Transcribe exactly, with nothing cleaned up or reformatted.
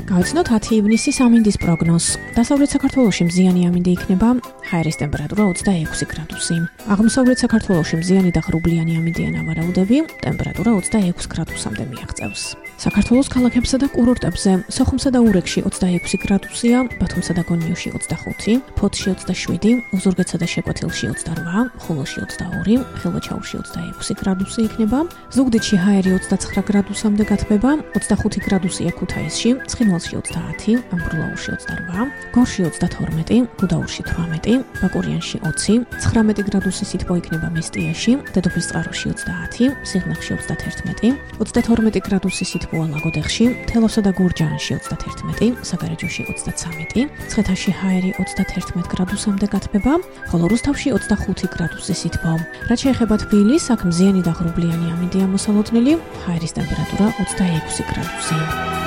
გავიცნოთ ათი ივნისის ამინდის პროგნოზს. დასავლეთ საქართველოში მზიანი ამინდი იქნება, ჰაერის ტემპერატურა ოცდაექვსი გრადუსი. აღმოსავლეთ საქართველოში მზიანი და ღრუბლიანი ამინდიან ავარაუდები, ტემპერატურა ოცდაექვსი გრადუსამდე მიაღწევს. საქართველოს ქალაქებსა და კურორტებზე, სოხუმსა და ურეკში ოცდაექვსი გრადუსია, ბათუმსა და გონიოში ოცდახუთი, ფოთში ოცდაშვიდი, ოზურგეთსა და შეკვეთილში ოცდარვა, ხულოში ოცდაორი, ხილვაჩაურში ოცდაექვსი გრადუსი იქნება, ზუგდიდში ჰაერი ოცდაცხრა გრადუსამდე გათბება, ოცდახუთი გრადუსია ქუთაისში, ცხინვალში ოცდაათი, ამბროლაურში ოცდარვა, გორში ოცდათორმეტი, გუდაურში თვრამეტი, ბაკურიანში ოცი, ცხრამეტი გრადუსი სითბო იქნება მესტიაში, დედოფლისწყაროში ოცდაათი, სიღნაღში ოცდათერთმეტი, ოცდათორმეტი გრადუსი სითბოა ლაგოდეხში, თელავსა და გურჯაანში ოცდათერთმეტი, საგარეჯოში ოცდაცამეტი, მცხეთაში ჰაერი ოცდათერთმეტ გრადუსამდე გათბება, ხოლო რუსთავში ოცდახუთი გრადუსი სითბო. რაც შეეხება თბილისს, აქ მზიანი და ღრუბლიანი ამინდია მოსალოდნელი, ჰაერის ტემპერატურა ოცდაექვსი გრადუსი.